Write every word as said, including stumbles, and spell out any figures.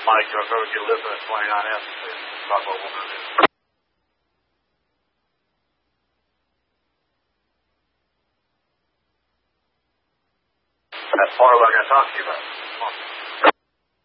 Mike, go over get Elizabeth at twenty-nine F and talk about what we're going to do. That's part of what I'm going to talk to you about. Come on.